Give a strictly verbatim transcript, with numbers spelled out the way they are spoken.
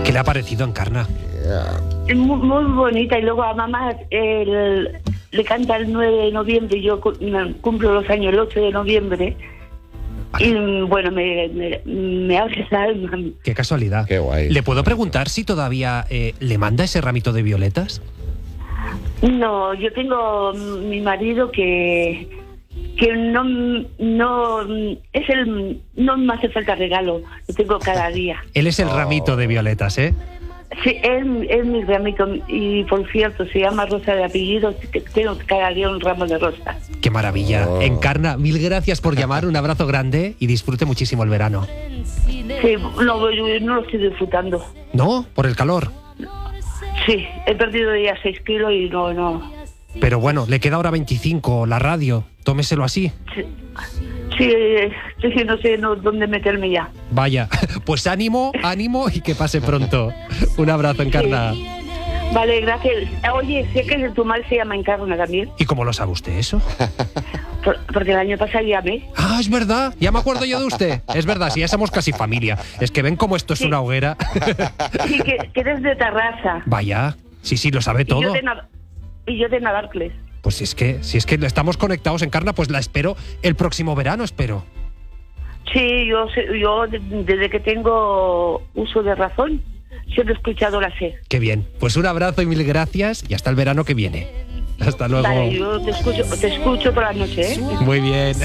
¿Qué le ha parecido Encarna? Es muy, muy bonita, y luego a mamá el, le canta el nueve de noviembre, y yo cu- cumplo los años el ocho de noviembre. Vale. Y bueno, me, me, me abre esa alma. Qué casualidad. Qué guay. ¿Le puedo preguntar si todavía eh, le manda ese ramito de violetas? No, yo tengo mi marido que que no no es el no me hace falta regalo, lo tengo cada día. Él es el Oh. ramito de violetas, ¿eh? Sí, es, es mi ramito, y por cierto se llama Rosa de apellido, que tengo cada día un ramo de rosa. Qué maravilla. Oh. Encarna, mil gracias por llamar, un abrazo grande y disfrute muchísimo el verano. Sí, no, yo no lo estoy disfrutando. ¿No? Por el calor. Sí, he perdido ya seis kilos y no, no. Pero bueno, le queda ahora veinticinco, la radio. Tómeselo así. Sí, sí, eh, sí, no sé no, dónde meterme ya. Vaya, pues ánimo, ánimo y que pase pronto. Un abrazo, Encarna. Sí. Vale, gracias. Oye, sé que tu mal se llama Encarna también, ¿Y cómo lo sabe usted eso? por- porque el año pasado llamé. Ah, es verdad, ya me acuerdo yo de usted. Es verdad, si ya somos casi familia. Es que ven cómo esto es Sí. una hoguera. Sí, que, que eres de Tarrasa. Vaya, sí, sí, lo sabe Y yo todo. de, Nav- y yo de Navarcles. Pues si es que, si es que estamos conectados, Encarna, pues la espero el próximo verano, espero. Sí, yo, sé- yo de- desde que tengo uso de razón, siempre he escuchado la C. Qué bien. Pues un abrazo y mil gracias y hasta el verano que viene. Hasta luego. Vale, yo te escucho, te escucho por la noche, ¿eh? Muy bien.